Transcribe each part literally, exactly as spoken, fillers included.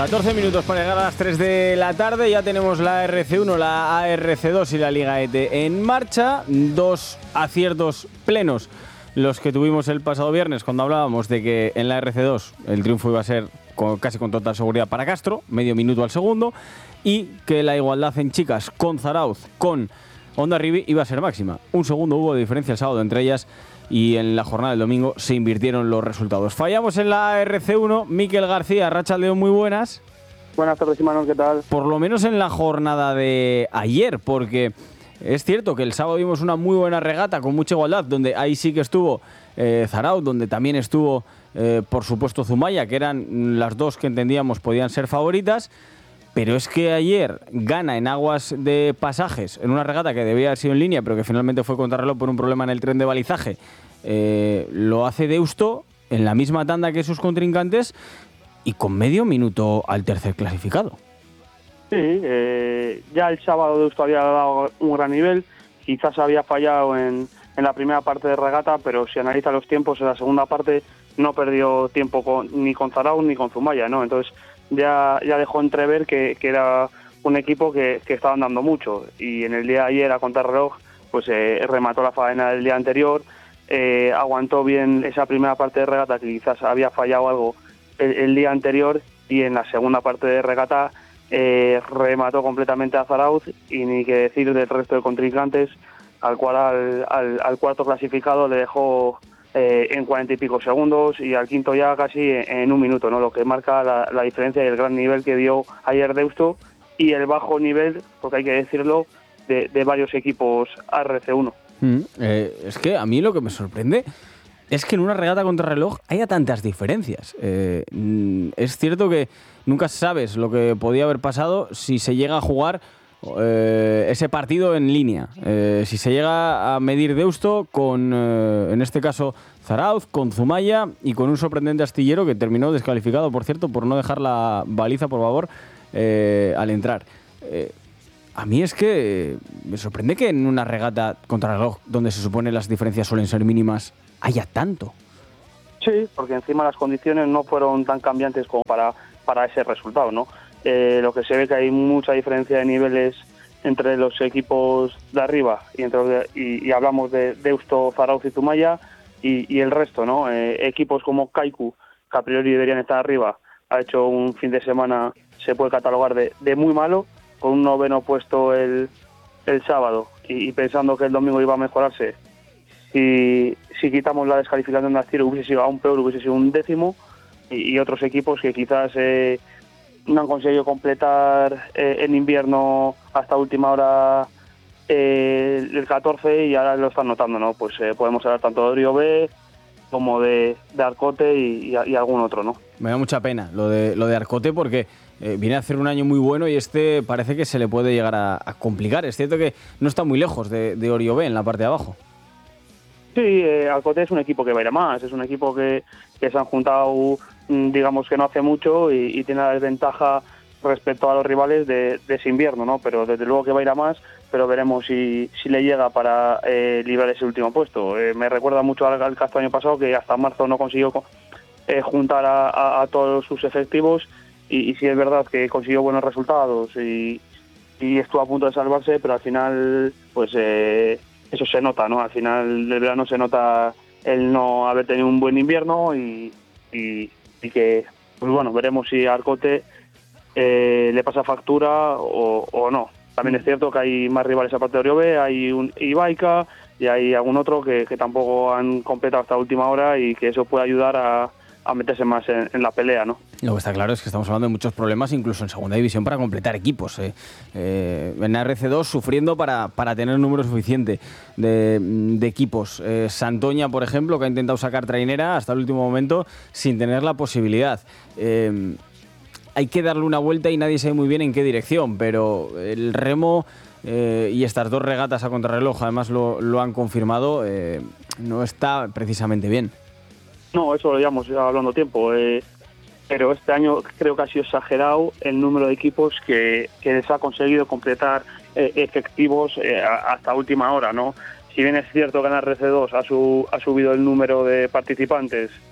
catorce minutos para llegar a las tres de la tarde. Ya tenemos la R C uno, la A R C dos y la Liga E T en marcha. Dos aciertos plenos los que tuvimos el pasado viernes cuando hablábamos de que en la R C dos el triunfo iba a ser con, casi con total seguridad para Castro, medio minuto al segundo, y que la igualdad en chicas con Zarauz, con Hondarribia iba a ser máxima. Un segundo hubo de diferencia el sábado entre ellas y en la jornada del domingo se invirtieron los resultados. Fallamos en la R C uno. Miquel García, Arratsaldeon, muy buenas. Buenas tardes, Imanol, ¿qué tal? Por lo menos en la jornada de ayer, porque es cierto que el sábado vimos una muy buena regata con mucha igualdad, donde ahí sí que estuvo eh, Zarauz, donde también estuvo, eh, por supuesto, Zumaya, que eran las dos que entendíamos podían ser favoritas. Pero es que ayer gana en aguas de Pasajes, en una regata que debía haber sido en línea, pero que finalmente fue contrarreloj por un problema en el tren de balizaje. Eh, lo hace Deusto en la misma tanda que sus contrincantes y con medio minuto al tercer clasificado. Sí, eh, ya el sábado Deusto había dado un gran nivel, quizás había fallado en, en la primera parte de regata, pero si analiza los tiempos, en la segunda parte no perdió tiempo con, ni con Zarauz ni con Zumaya, ¿no? Entonces ya, ya dejó entrever que, que era un equipo que, que estaba andando mucho, y en el día de ayer a contrarreloj pues eh, remató la faena del día anterior, eh, aguantó bien esa primera parte de regata que quizás había fallado algo el, el día anterior, y en la segunda parte de regata eh, remató completamente a Zarauz, y ni que decir del resto de contrincantes, al cual al, al, al cuarto clasificado le dejó Eh, en cuarenta y pico segundos, y al quinto ya casi en, en un minuto, ¿no? Lo que marca la, la diferencia y el gran nivel que dio ayer Deusto, y el bajo nivel, porque hay que decirlo, de, de varios equipos A R C uno. Mm, eh, es que a mí lo que me sorprende es que en una regata contrarreloj haya tantas diferencias. Eh, mm, es cierto que nunca sabes lo que podía haber pasado si se llega a jugar Eh, ese partido en línea, eh, si se llega a medir Deusto con, eh, en este caso, Zarauz, con Zumaya y con un sorprendente Astillero que terminó descalificado, por cierto, por no dejar la baliza, por favor, eh, al entrar. Eh, a mí es que me sorprende que en una regata contrarreloj, donde se supone las diferencias suelen ser mínimas, haya tanto. Sí, porque encima las condiciones no fueron tan cambiantes como para, para ese resultado, ¿no? Eh, lo que se ve que hay mucha diferencia de niveles entre los equipos de arriba, y, entre los de, y, y hablamos de Deusto, Zarauz y Zumaya, y, y el resto, ¿no? Eh, equipos como Kaiku, que a priori deberían estar arriba, ha hecho un fin de semana, se puede catalogar de, de muy malo, con un noveno puesto el, el sábado, y, y pensando que el domingo iba a mejorarse. Si, si quitamos la descalificación de Astillero, hubiese sido aún peor, hubiese sido un décimo, y, y otros equipos que quizás Eh, no han conseguido completar eh, en invierno hasta última hora eh, el catorce, y ahora lo están notando, ¿no? Pues eh, podemos hablar tanto de Orio B como de, de Arcote y, y, y algún otro, ¿no? Me da mucha pena lo de, lo de Arcote, porque eh, viene a hacer un año muy bueno y este parece que se le puede llegar a, a complicar. Es cierto que no está muy lejos de, de Orio B en la parte de abajo. Sí, eh, Arcote es un equipo que va a ir a más, es un equipo que, que se han juntado, digamos que no hace mucho, y, y tiene la desventaja respecto a los rivales de, de ese invierno, ¿no? Pero desde luego que va a ir a más, pero veremos si, si le llega para eh, librar ese último puesto. Eh, me recuerda mucho al, al Castro año pasado, que hasta marzo no consiguió eh, juntar a, a, a todos sus efectivos, y, y sí es verdad que consiguió buenos resultados y, y estuvo a punto de salvarse, pero al final pues eh, eso se nota, ¿no? Al final del verano se nota el no haber tenido un buen invierno, y, y, y que, pues bueno, veremos si a Arcote eh, le pasa factura o, o no. También es cierto que hay más rivales aparte de Orio B, hay un Ibaica y hay algún otro que, que tampoco han completado hasta última hora, y que eso puede ayudar a, a meterse más en, en la pelea, ¿no? Lo que está claro es que estamos hablando de muchos problemas, incluso en segunda división, para completar equipos. Eh. Eh, en R C dos sufriendo para, para tener un número suficiente de, de equipos. Eh, Santoña, por ejemplo, que ha intentado sacar trainera hasta el último momento sin tener la posibilidad. Eh, hay que darle una vuelta y nadie sabe muy bien en qué dirección, pero el remo eh, y estas dos regatas a contrarreloj, además lo, lo han confirmado, eh, no está precisamente bien. No, eso lo llevamos hablando tiempo, eh, pero este año creo que ha sido exagerado el número de equipos que, que les ha conseguido completar eh, efectivos eh, hasta última hora, ¿no? Si bien es cierto que en la R C dos ha, su, ha subido el número de participantes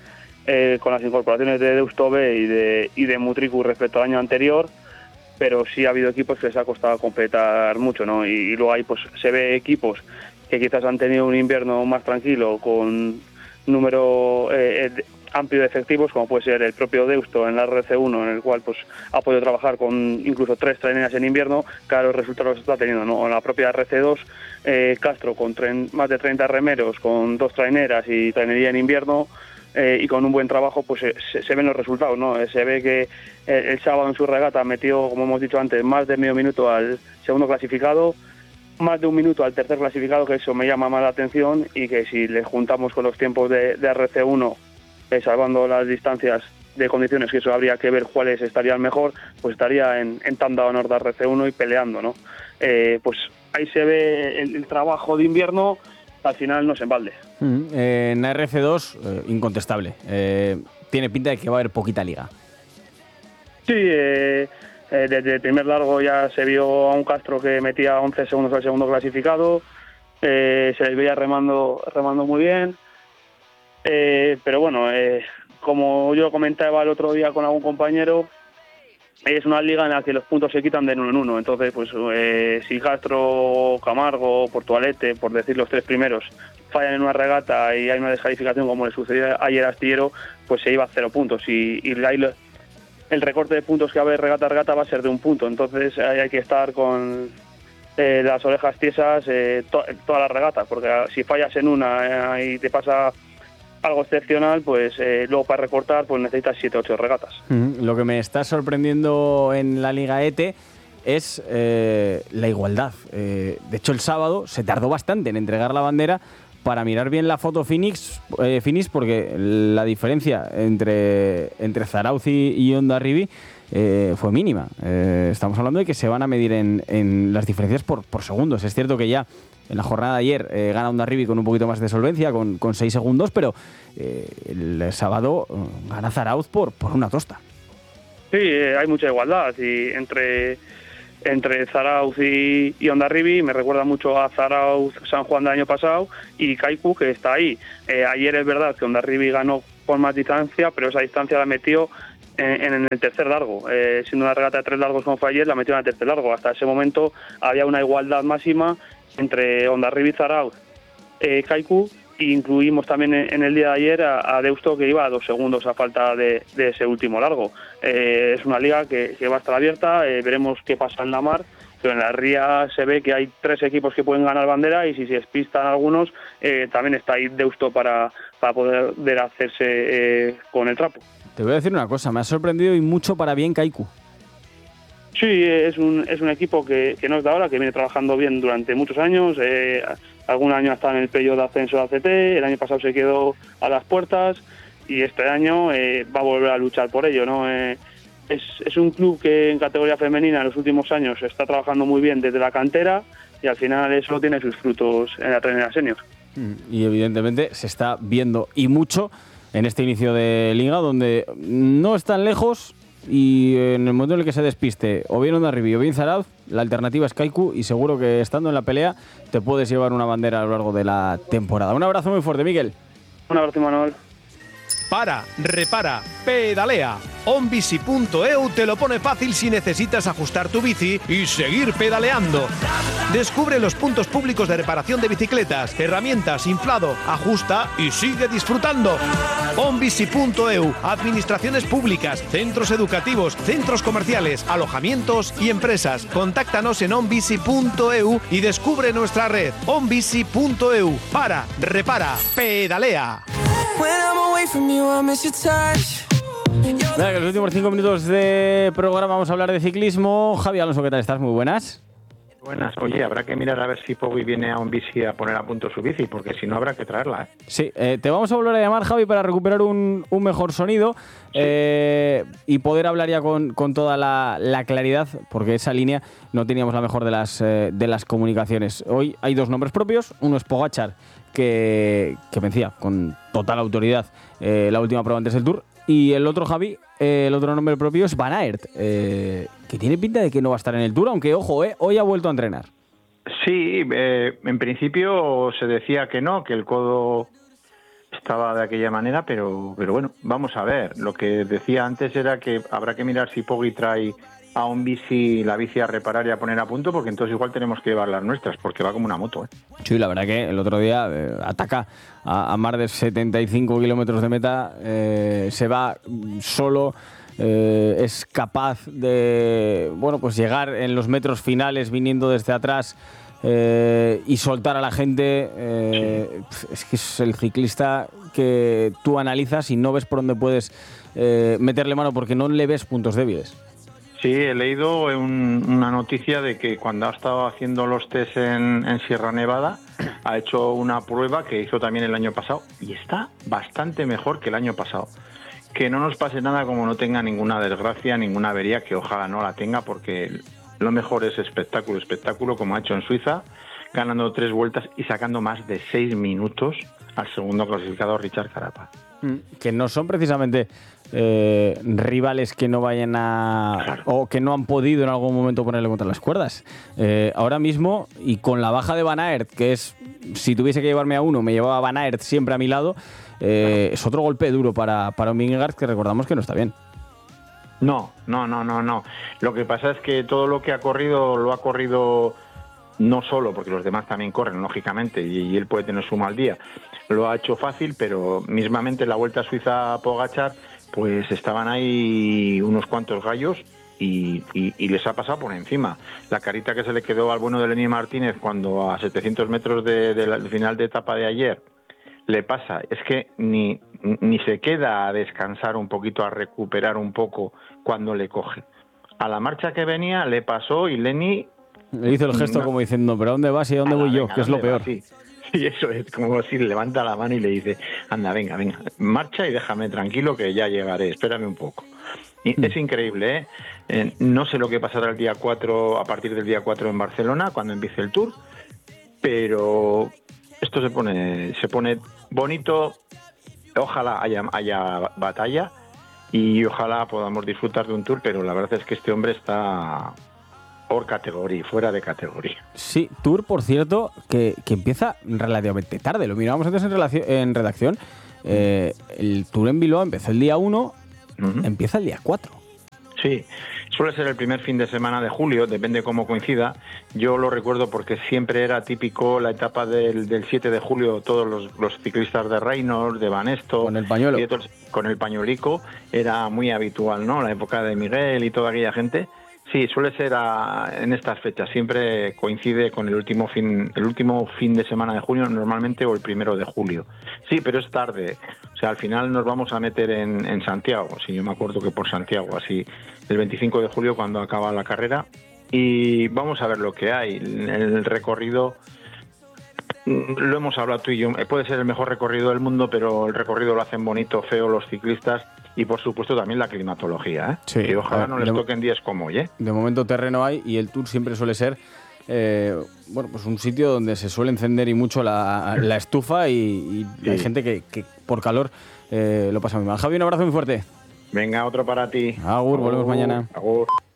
eh, con las incorporaciones de Deusto B y de, y de Mutriku respecto al año anterior, pero sí ha habido equipos que les ha costado completar mucho, ¿no? Y, y luego ahí pues se ve equipos que quizás han tenido un invierno más tranquilo, con número eh, amplio de efectivos, como puede ser el propio Deusto en la R C uno, en el cual pues ha podido trabajar con incluso tres traineras en invierno. Claro, los resultados los está teniendo, ¿no? En la propia R C dos, eh, Castro con tren, más de treinta remeros, con dos traineras y trainería en invierno, eh, y con un buen trabajo, pues se, se ven los resultados, ¿no? Se ve que el, el sábado en su regata metió, como hemos dicho antes, más de medio minuto al segundo clasificado, más de un minuto al tercer clasificado, que eso me llama más la atención, y que si le juntamos con los tiempos de, de R C uno, eh, salvando las distancias de condiciones, que eso habría que ver cuáles estarían mejor, pues estaría en, en tanda honor de R C uno y peleando, ¿no? Eh, pues ahí se ve el, el trabajo de invierno, al final no se embalde. Mm, eh, en R C dos, eh, incontestable. Eh, tiene pinta de que va a haber poquita liga. Sí, eh, eh, desde el primer largo ya se vio a un Castro que metía once segundos al segundo clasificado, eh, se les veía remando, remando muy bien, eh, pero bueno, eh, como yo comentaba el otro día con algún compañero, es una liga en la que los puntos se quitan de uno en uno. Entonces, pues eh, si Castro, Camargo, Portugalete, por decir los tres primeros, fallan en una regata y hay una descalificación como le sucedió ayer a Astillero, pues se iba a cero puntos. Y, y ahí lo, el recorte de puntos que va a haber regata a regata va a ser de un punto. Entonces ahí hay que estar con eh, las orejas tiesas eh, to, todas las regatas, porque si fallas en una eh, y te pasa algo excepcional, pues eh, luego para recortar pues necesitas siete o ocho regatas. Mm, lo que me está sorprendiendo en la Liga E T es eh, la igualdad. Eh, de hecho, el sábado se tardó bastante en entregar la bandera para mirar bien la foto Phoenix, eh, Phoenix porque la diferencia entre, entre Zarauz y, y Hondarribia eh, fue mínima. Eh, estamos hablando de que se van a medir en, en las diferencias por, por segundos. Es cierto que ya en la jornada de ayer eh, gana Hondarribia con un poquito más de solvencia, con, con seis segundos, pero eh, el sábado eh, gana Zarauz por, por una tosta. Sí, eh, hay mucha igualdad y entre, entre Zarauz y, y Hondarribia. Me recuerda mucho a Zarauz San Juan del año pasado y Kaiku, que está ahí. Eh, ayer es verdad que Hondarribia ganó por más distancia, pero esa distancia la metió en, en el tercer largo. Eh, siendo una regata de tres largos como fue ayer, la metió en el tercer largo. Hasta ese momento había una igualdad máxima entre Hondarribia y Zarauz, eh, Kaiku, e incluimos también en, en el día de ayer a, a Deusto, que iba a dos segundos a falta de, de ese último largo. Eh, es una liga que, que va a estar abierta, eh, veremos qué pasa en la mar, pero en la ría se ve que hay tres equipos que pueden ganar bandera y si se despistan algunos, eh, también está ahí Deusto para, para poder hacerse eh, con el trapo. Te voy a decir una cosa, me ha sorprendido y mucho para bien Kaiku. Sí, es un, es un equipo que, que no es de ahora, que viene trabajando bien durante muchos años. Eh, algún año ha estado en el periodo de ascenso de A C T, el año pasado se quedó a las puertas y este año eh, va a volver a luchar por ello, ¿no? Eh, es, es un club que en categoría femenina en los últimos años está trabajando muy bien desde la cantera y al final eso tiene sus frutos en la trainera senior. Y evidentemente se está viendo y mucho en este inicio de liga, donde no están lejos. Y en el momento en el que se despiste o bien Hondarribia o bien Zarauz, la alternativa es Kaiku y seguro que estando en la pelea te puedes llevar una bandera a lo largo de la temporada. Un abrazo muy fuerte, Miguel. Un abrazo, Manuel. Para, repara, pedalea. onbici punto e u te lo pone fácil si necesitas ajustar tu bici y seguir pedaleando. Descubre los puntos públicos de reparación de bicicletas, herramientas, inflado, ajusta y sigue disfrutando. onbici punto e u, administraciones públicas, centros educativos, centros comerciales, alojamientos y empresas. Contáctanos en onbici punto e u y descubre nuestra red. onbici punto e u. Para, repara, pedalea. Nada, que en los últimos cinco minutos de programa vamos a hablar de ciclismo. Javi Alonso, ¿qué tal estás? Muy buenas. Buenas. Oye, habrá que mirar a ver si Poggi viene a onbici a poner a punto su bici, porque si no habrá que traerla, ¿eh? Sí, eh, te vamos a volver a llamar, Javi, para recuperar un, un mejor sonido, sí. eh, y poder hablar ya con, con toda la, la claridad, porque esa línea no teníamos la mejor de las, eh, de las comunicaciones. Hoy hay dos nombres propios, uno es Pogačar, que, que vencía con total autoridad eh, la última prueba antes del Tour, y el otro, Javi, eh, el otro nombre propio es Van Aert, eh, que tiene pinta de que no va a estar en el Tour, aunque, ojo, eh, hoy ha vuelto a entrenar. Sí, eh, en principio se decía que no, que el codo estaba de aquella manera, pero, pero bueno, vamos a ver. Lo que decía antes era que habrá que mirar si Poggi trae a un bici, la bici a reparar y a poner a punto, porque entonces igual tenemos que llevar las nuestras, porque va como una moto, ¿eh? Sí, la verdad que el otro día eh, ataca a, a más de setenta y cinco kilómetros de meta, eh, se va solo, eh, es capaz de, bueno, pues llegar en los metros finales viniendo desde atrás eh, y soltar a la gente. Eh, sí. Es que es el ciclista que tú analizas y no ves por dónde puedes eh, meterle mano porque no le ves puntos débiles. Sí, he leído un, una noticia de que cuando ha estado haciendo los test en, en Sierra Nevada ha hecho una prueba que hizo también el año pasado y está bastante mejor que el año pasado. Que no nos pase nada como no tenga ninguna desgracia, ninguna avería, que ojalá no la tenga, porque lo mejor es espectáculo, espectáculo, como ha hecho en Suiza, ganando tres vueltas y sacando más de seis minutos al segundo clasificado, Richard Carapaz. Que no son precisamente eh, rivales que no vayan a... Claro. O que no han podido en algún momento ponerle contra las cuerdas. Eh, ahora mismo, y con la baja de Van Aert, que es, si tuviese que llevarme a uno, me llevaba a Van Aert siempre a mi lado, eh, claro. Es otro golpe duro para, para un Vingegaard que recordamos que no está bien. No, no, no, no, no. Lo que pasa es que todo lo que ha corrido, lo ha corrido no solo, porque los demás también corren, lógicamente, y, y él puede tener su mal día. Lo ha hecho fácil, pero mismamente en la Vuelta a Suiza a Pogačar, pues estaban ahí unos cuantos gallos y, y, y les ha pasado por encima. La carita que se le quedó al bueno de Lenny Martínez cuando a setecientos metros de, de la, del final de etapa de ayer le pasa, es que ni, ni se queda a descansar un poquito, a recuperar un poco cuando le coge. A la marcha que venía le pasó y Lenny... Le hizo el gesto no, como diciendo, ¿pero a dónde vas y a dónde voy yo? Que es lo peor. Sí. Y eso es como si levanta la mano y le dice, anda, venga, venga, marcha y déjame tranquilo que ya llegaré, espérame un poco. Y mm. es increíble, ¿eh? ¿eh? No sé lo que pasará el día cuatro, a partir del día cuatro en Barcelona, cuando empiece el Tour, pero esto se pone, se pone bonito, ojalá haya, haya batalla y ojalá podamos disfrutar de un Tour, pero la verdad es que este hombre está... por categoría, fuera de categoría. Sí, Tour, por cierto, que, que empieza relativamente tarde. Lo mirábamos antes en, relación, en redacción. Eh, el Tour en Bilbao empezó el día uno, uh-huh. Empieza el día cuatro. Sí, suele ser el primer fin de semana de julio, depende cómo coincida. Yo lo recuerdo porque siempre era típico la etapa del, del siete de julio, todos los, los ciclistas de Reynolds, de Banesto... Con el pañuelo. Y otros, con el pañuelico, era muy habitual, ¿no? La época de Miguel y toda aquella gente... Sí, suele ser a, en estas fechas, siempre coincide con el último fin el último fin de semana de junio normalmente o el primero de julio. Sí, pero es tarde, o sea, al final nos vamos a meter en, en Santiago, sí, yo me acuerdo que por Santiago, así, el veinticinco de julio cuando acaba la carrera, y vamos a ver lo que hay. El recorrido, lo hemos hablado tú y yo, puede ser el mejor recorrido del mundo, pero el recorrido lo hacen bonito, feo los ciclistas. Y por supuesto también la climatología, ¿eh? Sí, que ojalá no les de, toquen días como hoy, ¿eh? De momento terreno hay y el Tour siempre suele ser eh, bueno, pues un sitio donde se suele encender y mucho la, la estufa y, y sí. Hay gente que, que por calor eh, lo pasa muy mal. Javi, un abrazo muy fuerte. Venga, otro para ti. Agur, volvemos mañana. Agur.